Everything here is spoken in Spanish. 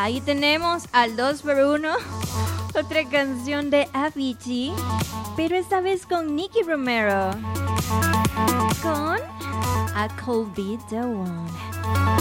Ahí tenemos al 2x1, otra canción de Avicii, pero esta vez con Nicky Romero, con A Cold Beat The One.